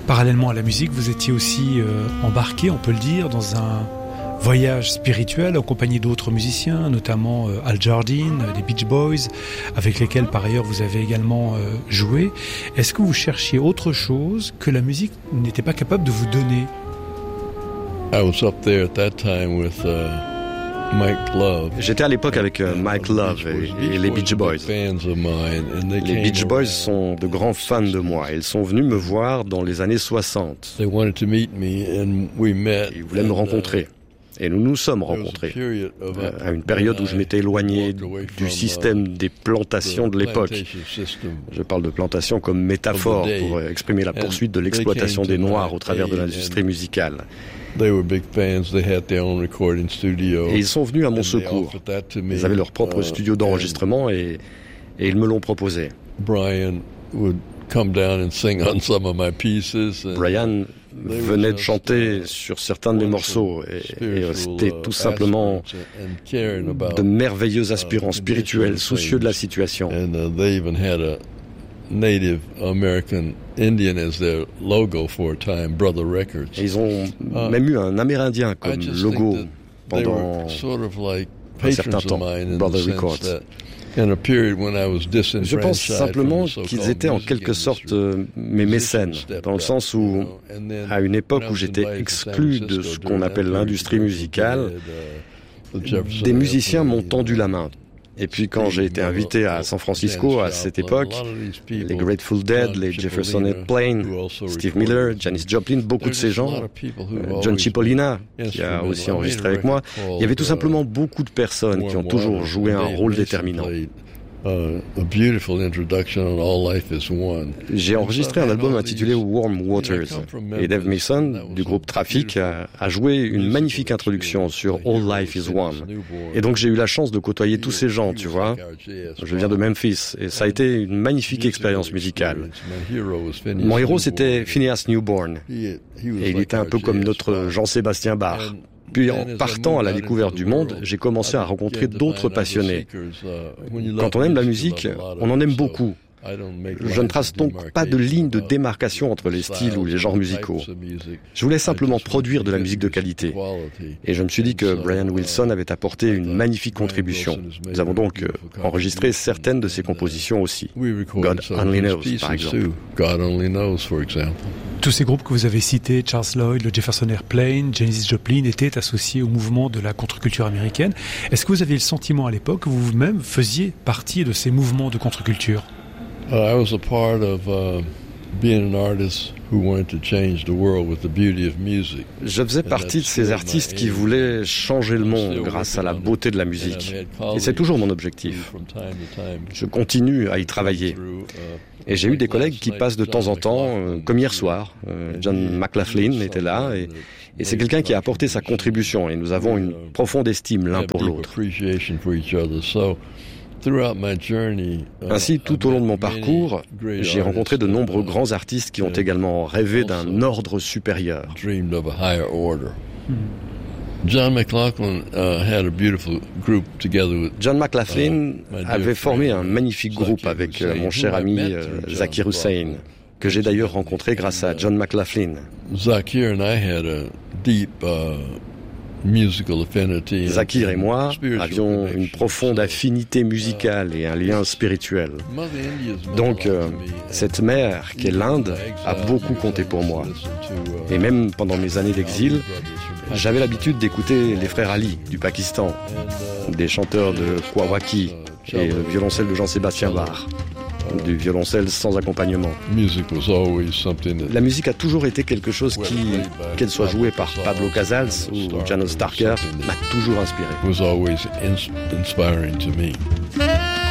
Parallèlement à la musique, vous étiez aussi embarqué, on peut le dire, dans un voyage spirituel en compagnie d'autres musiciens, notamment Al Jardine, des Beach Boys, avec lesquels par ailleurs vous avez également joué. Est-ce que vous cherchiez autre chose que la musique n'était pas capable de vous donner? I was up there at that time with Mike Love. J'étais à l'époque avec Mike Love et les Beach Boys. Les Beach Boys sont de grands fans de moi. Ils sont venus me voir dans les années 60. Ils voulaient me rencontrer. Et nous nous sommes rencontrés à une période où je m'étais éloigné du système des plantations de l'époque. Je parle de plantation comme métaphore pour exprimer la poursuite de l'exploitation des Noirs au travers de l'industrie musicale. Et ils sont venus à mon secours. Ils avaient leur propre studio d'enregistrement et ils me l'ont proposé. Brian venait de chanter sur certains de mes morceaux et c'était tout simplement de merveilleux aspirants spirituels, soucieux de la situation. Native American Indian as their logo for a time, Brother Records. Et ils ont même eu un Amérindien comme logo pendant un certain temps, Brother Records. Je pense simplement qu'ils étaient en quelque sorte mes mécènes, dans le sens où, à une époque où j'étais exclu de ce qu'on appelle l'industrie musicale, des musiciens m'ont tendu la main. Et puis quand j'ai été invité à San Francisco à cette époque, les Grateful Dead, les Jefferson Airplane, Steve Miller, Janis Joplin, beaucoup de ces gens, John Cipollina, qui a aussi enregistré avec moi, il y avait tout simplement beaucoup de personnes qui ont toujours joué un rôle déterminant. J'ai enregistré un album intitulé Warm Waters et Dave Mason du groupe Traffic a joué une magnifique introduction sur All Life is One. Et donc j'ai eu la chance de côtoyer tous ces gens, tu vois. Je viens de Memphis et ça a été une magnifique expérience musicale. Mon héros c'était Phineas Newborn et il était un peu comme notre Jean-Sébastien Bach. Puis en partant à la découverte du monde, j'ai commencé à rencontrer d'autres passionnés. Quand on aime la musique, on en aime beaucoup. Je ne trace donc pas de ligne de démarcation entre les styles ou les genres musicaux. Je voulais simplement produire de la musique de qualité. Et je me suis dit que Brian Wilson avait apporté une magnifique contribution. Nous avons donc enregistré certaines de ses compositions aussi. God Only Knows, par exemple. Tous ces groupes que vous avez cités, Charles Lloyd, le Jefferson Airplane, Janis Joplin, étaient associés au mouvement de la contre-culture américaine. Est-ce que vous aviez le sentiment à l'époque que vous-même faisiez partie de ces mouvements de contre-culture? I was a part of being an artist who wanted to change the world with the beauty of music. Je faisais partie de ces artistes qui voulaient changer le monde grâce à la beauté de la musique. Et c'est toujours mon objectif. Je continue à y travailler. Et j'ai eu des collègues qui passent de temps en temps, comme hier soir. John McLaughlin était là et c'est quelqu'un qui a apporté sa contribution et nous avons une profonde estime l'un pour l'autre. Ainsi, tout au long de mon parcours, j'ai rencontré de nombreux grands artistes qui ont également rêvé d'un ordre supérieur. John McLaughlin avait formé un magnifique groupe avec mon cher ami Zakir Hussain, que j'ai d'ailleurs rencontré grâce à John McLaughlin. Zakir et moi avions une profonde affinité musicale et un lien spirituel. Donc, cette mer qu'est l'Inde a beaucoup compté pour moi. Et même pendant mes années d'exil, j'avais l'habitude d'écouter les frères Ali du Pakistan, des chanteurs de Kwawaki et le violoncelle de Jean-Sébastien Bach. Du violoncelle sans accompagnement. La musique a toujours été quelque chose qui, qu'elle soit jouée par Pablo Casals ou Janos Starker, m'a toujours inspiré.